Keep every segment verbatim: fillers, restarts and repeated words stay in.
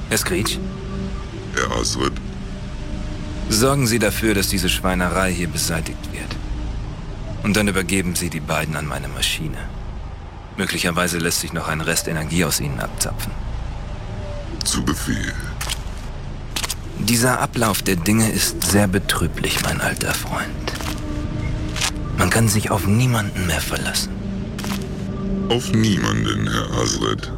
Herr Screech? Herr Azred? Sorgen Sie dafür, dass diese Schweinerei hier beseitigt wird. Und dann übergeben Sie die beiden an meine Maschine. Möglicherweise lässt sich noch ein Rest Energie aus ihnen abzapfen. Zu Befehl. Dieser Ablauf der Dinge ist sehr betrüblich, mein alter Freund. Man kann sich auf niemanden mehr verlassen. Auf niemanden, Herr Azred.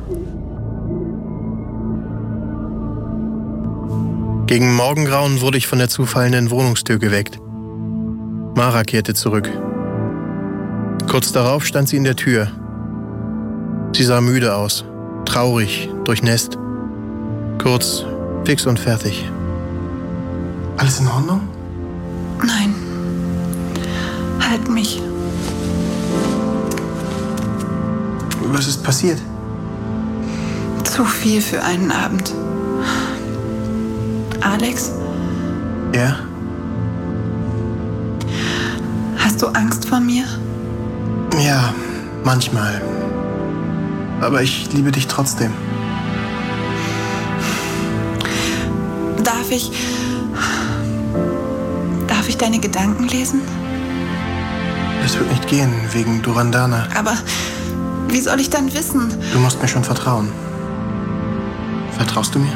Gegen Morgengrauen wurde ich von der zufallenden Wohnungstür geweckt. Mara kehrte zurück. Kurz darauf stand sie in der Tür. Sie sah müde aus, traurig, durchnässt. Kurz, fix und fertig. Alles in Ordnung? Nein. Halt mich. Was ist passiert? Zu viel für einen Abend. Alex? Ja? Hast du Angst vor mir? Ja, manchmal. Aber ich liebe dich trotzdem. Darf ich... Darf ich deine Gedanken lesen? Das wird nicht gehen, wegen Durandana. Aber wie soll ich dann wissen? Du musst mir schon vertrauen. Vertraust du mir?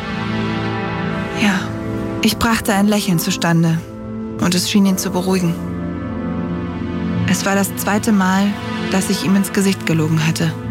Ja. Ich brachte ein Lächeln zustande. Und es schien ihn zu beruhigen. Es war das zweite Mal, dass ich ihm ins Gesicht gelogen hatte.